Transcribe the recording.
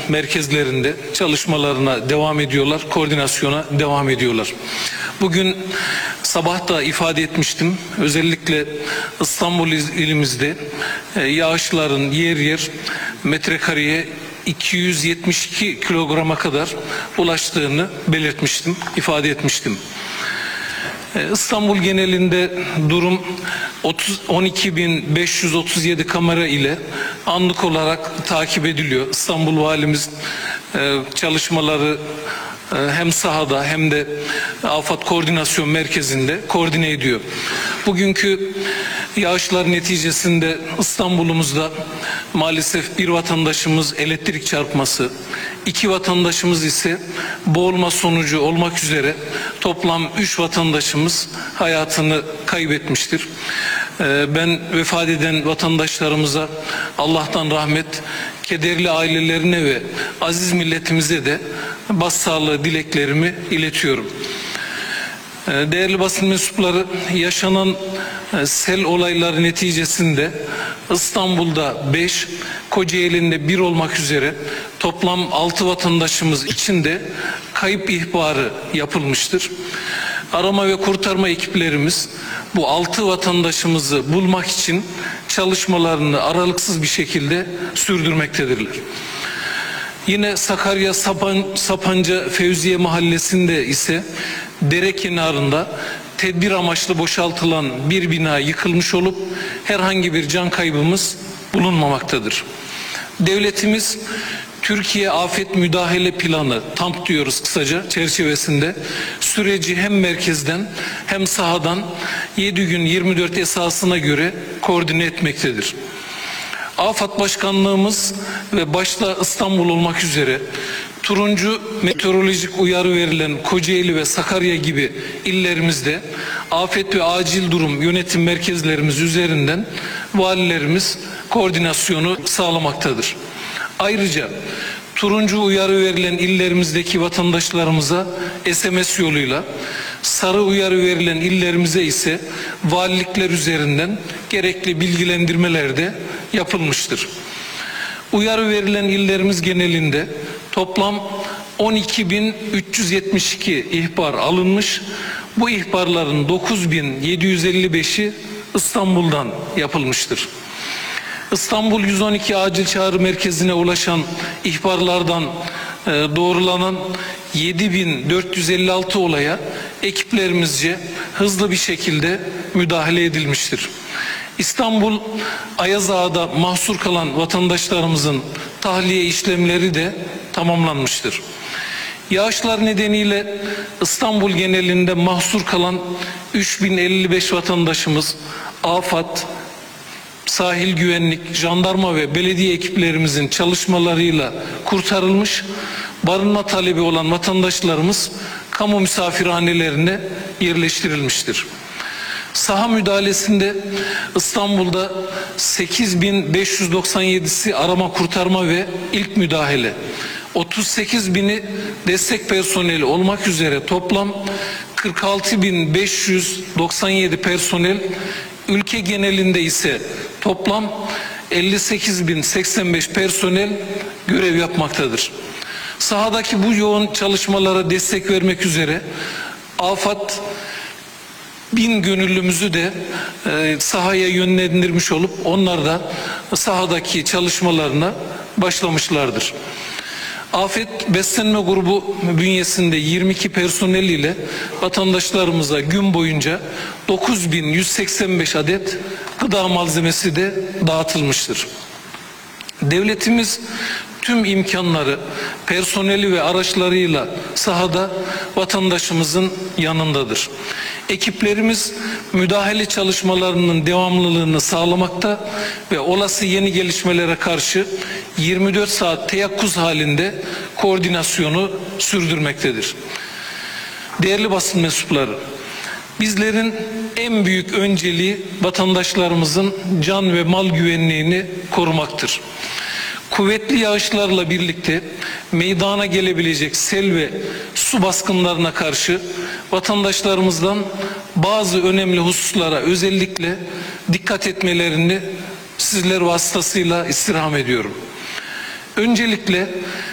merkezlerinde çalışmalarına devam ediyorlar, koordinasyona devam ediyorlar. Bugün sabah da ifade etmiştim, özellikle İstanbul ilimizde yağışların yer yer metrekareye 272 kilograma kadar ulaştığını belirtmiştim, ifade etmiştim. İstanbul genelinde durum 12.537 kamera ile anlık olarak takip ediliyor. İstanbul Valimiz çalışmaları hem sahada hem de Afat Koordinasyon Merkezi'nde koordine ediyor. Bugünkü yağışlar neticesinde İstanbul'umuzda maalesef bir vatandaşımız elektrik çarpması, 2 vatandaşımız ise boğulma sonucu olmak üzere toplam 3 vatandaşımız hayatını kaybetmiştir. Ben vefat eden vatandaşlarımıza Allah'tan rahmet, kederli ailelerine ve aziz milletimize de başsağlığı dileklerimi iletiyorum. Değerli basın mensupları, yaşanan sel olayları neticesinde İstanbul'da 5, Kocaeli'nde 1 olmak üzere toplam 6 vatandaşımız için de kayıp ihbarı yapılmıştır. Arama ve kurtarma ekiplerimiz bu 6 vatandaşımızı bulmak için çalışmalarını aralıksız bir şekilde sürdürmektedirler. Yine Sakarya Sapanca Fevziye Mahallesi'nde ise dere kenarında tedbir amaçlı boşaltılan bir bina yıkılmış olup herhangi bir can kaybımız bulunmamaktadır. Devletimiz Türkiye Afet Müdahale Planı, TAMP diyoruz kısaca, çerçevesinde süreci hem merkezden hem sahadan 7 gün 24 esasına göre koordine etmektedir. Afat Başkanlığımız ve başta İstanbul olmak üzere turuncu meteorolojik uyarı verilen Kocaeli ve Sakarya gibi illerimizde afet ve acil durum yönetim merkezlerimiz üzerinden valilerimiz koordinasyonu sağlamaktadır. Ayrıca turuncu uyarı verilen illerimizdeki vatandaşlarımıza SMS yoluyla, sarı uyarı verilen illerimize ise valilikler üzerinden gerekli bilgilendirmeler de yapılmıştır. Uyarı verilen illerimiz genelinde toplam 12.372 ihbar alınmış. Bu ihbarların 9.755'i İstanbul'dan yapılmıştır. İstanbul 112 Acil Çağrı Merkezi'ne ulaşan ihbarlardan doğrulanan 7.456 olaya ekiplerimizce hızlı bir şekilde müdahale edilmiştir. İstanbul Ayaz Ağa'da mahsur kalan vatandaşlarımızın tahliye işlemleri de tamamlanmıştır. Yağışlar nedeniyle İstanbul genelinde mahsur kalan 3055 vatandaşımız AFAD, sahil güvenlik, jandarma ve belediye ekiplerimizin çalışmalarıyla kurtarılmış, barınma talebi olan vatandaşlarımız kamu misafirhanelerine yerleştirilmiştir. Saha müdahalesinde İstanbul'da 8.597'si arama kurtarma ve ilk müdahale, 38.000'i destek personeli olmak üzere toplam 46.597 personel, ülke genelinde ise toplam 58.085 personel görev yapmaktadır. Sahadaki bu yoğun çalışmalara destek vermek üzere AFAD 1000 gönüllümüzü de sahaya yönlendirmiş olup onlar da sahadaki çalışmalarına başlamışlardır. Afet Beslenme Grubu bünyesinde 22 personel ile vatandaşlarımıza gün boyunca 9.185 adet gıda malzemesi de dağıtılmıştır. Devletimiz tüm imkanları, personeli ve araçlarıyla sahada vatandaşımızın yanındadır. Ekiplerimiz müdahale çalışmalarının devamlılığını sağlamakta ve olası yeni gelişmelere karşı 24 saat teyakkuz halinde koordinasyonu sürdürmektedir. Değerli basın mensupları, bizlerin en büyük önceliği vatandaşlarımızın can ve mal güvenliğini korumaktır. Kuvvetli yağışlarla birlikte meydana gelebilecek sel ve su baskınlarına karşı vatandaşlarımızdan bazı önemli hususlara özellikle dikkat etmelerini sizler vasıtasıyla istirham ediyorum. Öncelikle